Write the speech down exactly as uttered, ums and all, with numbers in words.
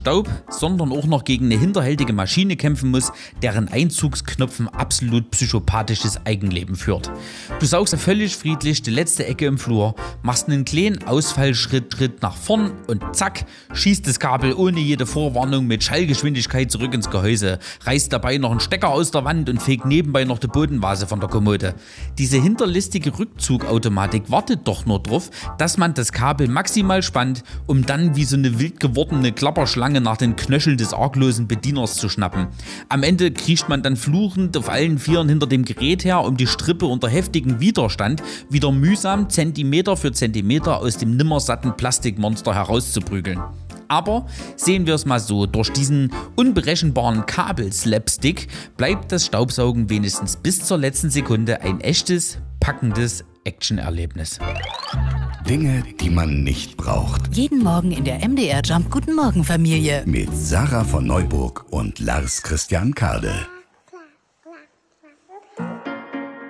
Staub, sondern auch noch gegen eine hinterhältige Maschine kämpfen muss, deren Einzugsknopf ein absolut psychopathisches Eigenleben führt. Du saugst völlig friedlich die letzte Ecke im Flur, machst einen kleinen Ausfallschritt Schritt nach vorn und zack, schießt das Kabel ohne jede Vorwarnung mit Schallgeschwindigkeit zurück ins Gehäuse, reißt dabei noch einen Stecker aus der Wand und fegt nebenbei noch die Bodenvase von der Kommode. Diese hinterlistige Rückzugautomatik wartet doch nur drauf, dass man das Kabel maximal spannt, um dann wie so eine wild gewordene Klapperschlange nach den Knöcheln des arglosen Bedieners zu schnappen. Am Ende kriecht man dann fluchend auf allen Vieren hinter dem Gerät her, um die Strippe unter heftigem Widerstand wieder mühsam Zentimeter für Zentimeter aus dem nimmersatten Plastikmonster herauszuprügeln. Aber sehen wir es mal so, durch diesen unberechenbaren Kabelslapstick bleibt das Staubsaugen wenigstens bis zur letzten Sekunde ein echtes, packendes Actionerlebnis. Dinge, die man nicht braucht. Jeden Morgen in der M D R Jump Guten Morgen Familie. Mit Sarah von Neuburg und Lars Christian Kade.